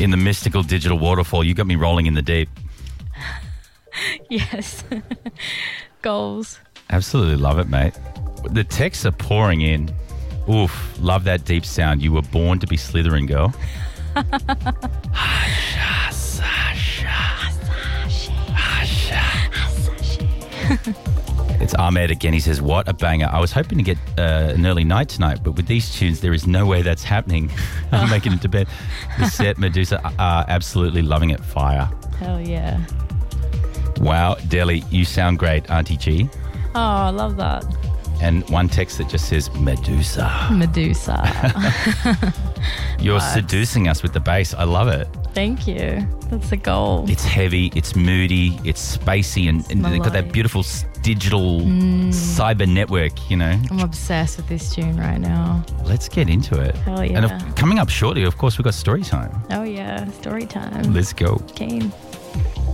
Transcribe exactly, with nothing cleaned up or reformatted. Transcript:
in the mystical digital waterfall. You got me rolling in the deep. Yes. Goals. Absolutely love it, mate. The texts are pouring in. Oof, love that deep sound. You were born to be Slytherin, girl. Asha, Sasha. Asha. It's Ahmed again. He says, what a banger. I was hoping to get uh, an early night tonight, but with these tunes, there is no way that's happening. I'm making it to bed. The set, Medusa, are absolutely loving it. Fire. Hell yeah. Wow, Deli, you sound great, Auntie G. Oh, I love that. And one text that just says Medusa. Medusa. You're Vibes. seducing us with the bass. I love it. Thank you. That's the goal. It's heavy, it's moody, it's spacey, and, and they've got that Melodic. beautiful s- digital Mm. cyber network, you know. I'm obsessed with this tune right now. Let's get into it. Hell And yeah. if, coming up shortly, of course, we've got story time. Oh yeah, story time. Let's go. Keen.